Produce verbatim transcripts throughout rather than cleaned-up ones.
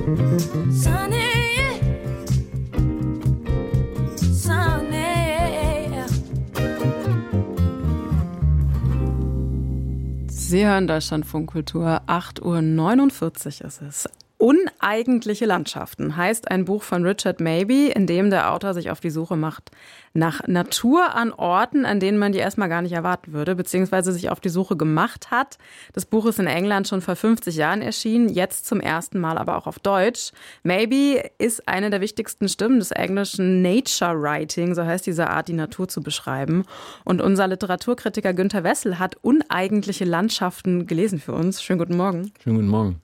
Sunny, sunny. Sie hören Deutschlandfunk Kultur, acht Uhr neunundvierzig ist es. Uneigentliche Landschaften heißt ein Buch von Richard Mabey, in dem der Autor sich auf die Suche macht nach Natur an Orten, an denen man die erstmal gar nicht erwarten würde, beziehungsweise sich auf die Suche gemacht hat. Das Buch ist in England schon vor fünfzig Jahren erschienen, jetzt zum ersten Mal aber auch auf Deutsch. Mabey ist eine der wichtigsten Stimmen des englischen Nature Writing, so heißt diese Art, die Natur zu beschreiben. Und unser Literaturkritiker Günter Wessel hat Uneigentliche Landschaften gelesen für uns. Schönen guten Morgen. Schönen guten Morgen.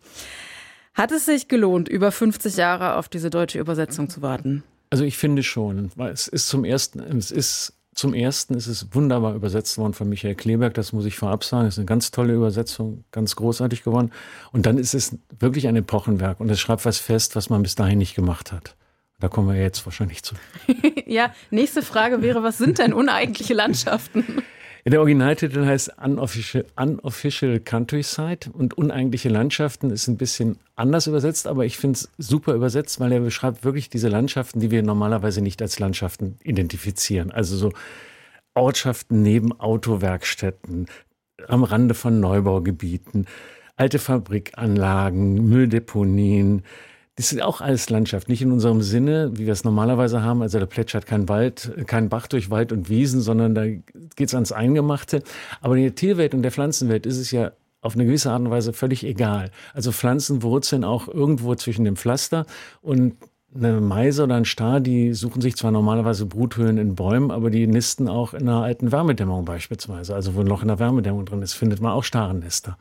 Hat es sich gelohnt, über fünfzig Jahre auf diese deutsche Übersetzung zu warten? Also ich finde schon, weil es ist zum ersten, es ist zum ersten ist es wunderbar übersetzt worden von Michael Kleeberg, das muss ich vorab sagen. Es ist eine ganz tolle Übersetzung, ganz großartig geworden. Und dann ist es wirklich ein Epochenwerk und es schreibt was fest, was man bis dahin nicht gemacht hat. Da kommen wir jetzt wahrscheinlich zu. Ja, nächste Frage wäre, was sind denn uneigentliche Landschaften? Der Originaltitel heißt Unofficial, Unofficial Countryside und Uneigentliche Landschaften ist ein bisschen anders übersetzt, aber ich finde es super übersetzt, weil er beschreibt wirklich diese Landschaften, die wir normalerweise nicht als Landschaften identifizieren. Also so Ortschaften neben Autowerkstätten, am Rande von Neubaugebieten, alte Fabrikanlagen, Mülldeponien. Das sind auch alles Landschaft, nicht in unserem Sinne, wie wir es normalerweise haben. Also da plätschert kein Wald, kein Bach durch Wald und Wiesen, sondern da geht es ans Eingemachte. Aber in der Tierwelt und der Pflanzenwelt ist es ja auf eine gewisse Art und Weise völlig egal. Also Pflanzen wurzeln auch irgendwo zwischen dem Pflaster und eine Meise oder ein Star, die suchen sich zwar normalerweise Bruthöhlen in Bäumen, aber die nisten auch in einer alten Wärmedämmung beispielsweise. Also wo ein Loch in der Wärmedämmung drin ist, findet man auch Starennester.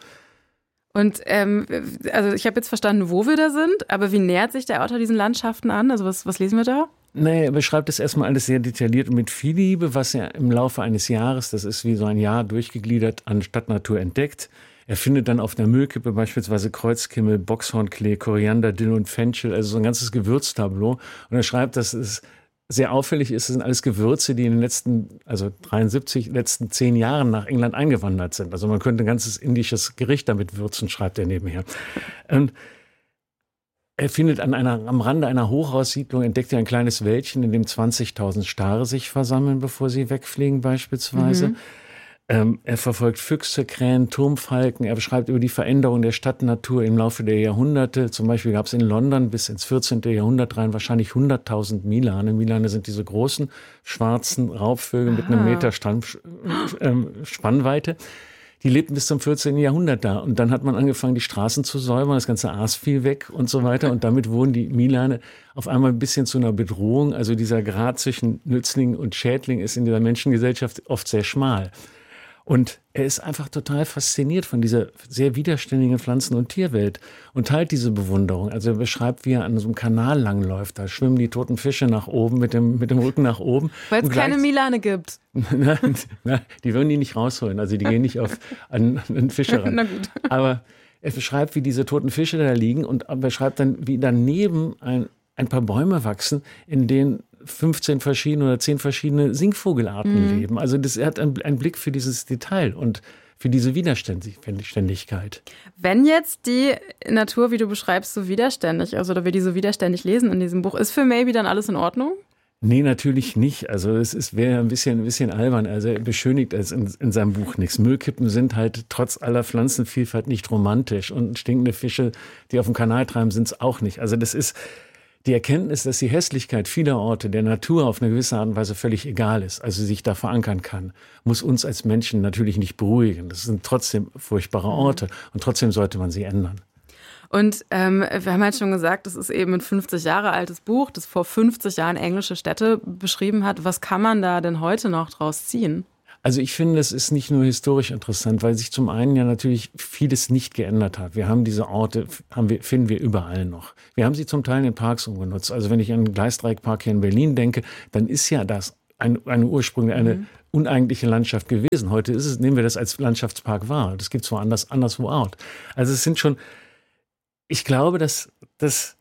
Und ähm, also ich habe jetzt verstanden, wo wir da sind, aber wie nähert sich der Autor diesen Landschaften an? Also was, was lesen wir da? Nee, er beschreibt es erstmal alles sehr detailliert und mit viel Liebe, was er im Laufe eines Jahres, das ist wie so ein Jahr durchgegliedert, an Stadtnatur entdeckt. Er findet dann auf der Müllkippe beispielsweise Kreuzkimmel, Boxhornklee, Koriander, Dill und Fenchel, also so ein ganzes Gewürztableau. Und er schreibt, dass es sehr auffällig ist, es sind alles Gewürze, die in den letzten, also dreiundsiebzig, letzten zehn Jahren nach England eingewandert sind. Also man könnte ein ganzes indisches Gericht damit würzen, schreibt er nebenher. Und er findet an einer, am Rande einer Hochhaussiedlung, entdeckt er ein kleines Wäldchen, in dem zwanzigtausend Stare sich versammeln, bevor sie wegfliegen beispielsweise. Mhm. Ähm, er verfolgt Füchse, Krähen, Turmfalken. Er beschreibt über die Veränderung der Stadtnatur im Laufe der Jahrhunderte. Zum Beispiel gab es in London bis ins vierzehnten Jahrhundert rein wahrscheinlich hunderttausend Milane. Milane sind diese großen, schwarzen Raubvögel mit einem Meter Stand, äh, Spannweite. Die lebten bis zum vierzehnten Jahrhundert da. Und dann hat man angefangen, die Straßen zu säubern, das ganze Aas fiel weg und so weiter. Und damit wurden die Milane auf einmal ein bisschen zu einer Bedrohung. Also dieser Grad zwischen Nützling und Schädling ist in dieser Menschengesellschaft oft sehr schmal. Und er ist einfach total fasziniert von dieser sehr widerständigen Pflanzen- und Tierwelt und teilt diese Bewunderung. Also er beschreibt, wie er an so einem Kanal langläuft. Da schwimmen die toten Fische nach oben, mit dem, mit dem Rücken nach oben. Weil es keine Milane gibt. Na, die würden die nicht rausholen. Also die gehen nicht auf, an, an Fische ran. Na gut. Aber er beschreibt, wie diese toten Fische da liegen und er beschreibt dann, wie daneben ein, ein paar Bäume wachsen, in denen fünfzehn verschiedene oder zehn verschiedene Singvogelarten mhm. leben. Also das, er hat einen, einen Blick für dieses Detail und für diese Widerständigkeit. Wenn jetzt die Natur, wie du beschreibst, so widerständig ist oder wir die so widerständig lesen in diesem Buch, ist für Mabey dann alles in Ordnung? Nee, natürlich nicht. Also es ist, wäre ein bisschen, ein bisschen albern. Also er beschönigt es in, in seinem Buch nichts. Müllkippen sind halt trotz aller Pflanzenvielfalt nicht romantisch und stinkende Fische, die auf dem Kanal treiben, sind es auch nicht. Also das ist die Erkenntnis, dass die Hässlichkeit vieler Orte der Natur auf eine gewisse Art und Weise völlig egal ist, also sich da verankern kann, muss uns als Menschen natürlich nicht beruhigen. Das sind trotzdem furchtbare Orte und trotzdem sollte man sie ändern. Und ähm, wir haben halt schon gesagt, das ist eben ein fünfzig Jahre altes Buch, das vor fünfzig Jahren englische Städte beschrieben hat. Was kann man da denn heute noch draus ziehen? Also ich finde, es ist nicht nur historisch interessant, weil sich zum einen ja natürlich vieles nicht geändert hat. Wir haben diese Orte, haben wir, finden wir überall noch. Wir haben sie zum Teil in Parks umgenutzt. Also wenn ich an den Gleisdreieckpark hier in Berlin denke, dann ist ja das ein, eine ursprünglich eine mhm. uneigentliche Landschaft gewesen. Heute ist es, nehmen wir das als Landschaftspark wahr. Das gibt es woanders, anderswo auch. Also es sind schon, ich glaube, dass das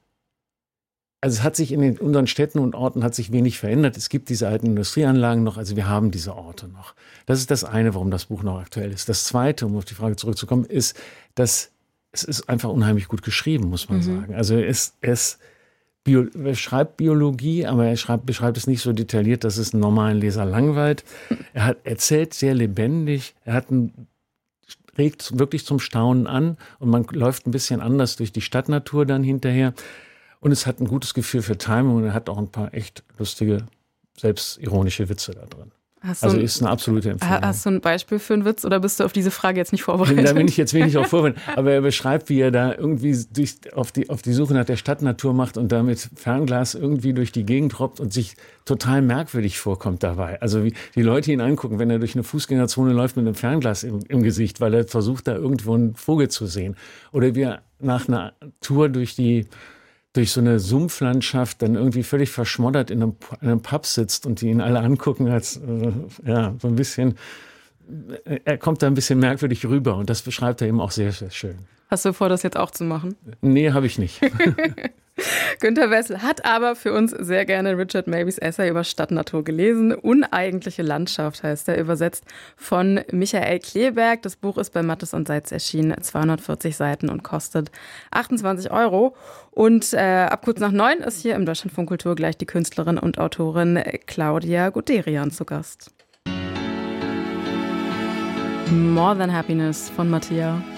Also es hat sich in den, unseren Städten und Orten hat sich wenig verändert. Es gibt diese alten Industrieanlagen noch, also wir haben diese Orte noch. Das ist das eine, warum das Buch noch aktuell ist. Das zweite, um auf die Frage zurückzukommen, ist, dass es ist einfach unheimlich gut geschrieben, muss man mhm. sagen. Also es, es Bio, er schreibt Biologie, aber er schreibt, beschreibt es nicht so detailliert, dass es einen normalen Leser langweilt. Er hat erzählt sehr lebendig, er hat einen, regt wirklich zum Staunen an und man läuft ein bisschen anders durch die Stadtnatur dann hinterher. Und es hat ein gutes Gefühl für Timing und er hat auch ein paar echt lustige, selbstironische Witze da drin. Also ist eine absolute Empfehlung. Hast du ein Beispiel für einen Witz oder bist du auf diese Frage jetzt nicht vorbereitet? Da bin ich jetzt wenig auf vorbereitet. Aber er beschreibt, wie er da irgendwie durch, auf, die, auf die Suche nach der Stadtnatur macht und da mit Fernglas irgendwie durch die Gegend robbt und sich total merkwürdig vorkommt dabei. Also wie die Leute ihn angucken, wenn er durch eine Fußgängerzone läuft mit einem Fernglas im, im Gesicht, weil er versucht, da irgendwo einen Vogel zu sehen. Oder wie er nach einer Tour durch die durch so eine Sumpflandschaft dann irgendwie völlig verschmoddert in einem, in einem Pub sitzt und die ihn alle angucken als, äh, ja, so ein bisschen, er kommt da ein bisschen merkwürdig rüber und das beschreibt er eben auch sehr, sehr schön. Hast du vor, das jetzt auch zu machen? Nee, habe ich nicht. Günter Wessel hat aber für uns sehr gerne Richard Mabys Essay über Stadtnatur gelesen. Uneigentliche Landschaft heißt er, übersetzt von Michael Kleeberg. Das Buch ist bei Mattes und Seitz erschienen, zweihundertvierzig Seiten und kostet achtundzwanzig Euro. Und äh, ab kurz nach neun ist hier im Deutschlandfunk Kultur gleich die Künstlerin und Autorin Claudia Guderian zu Gast. More Than Happiness von Mattia.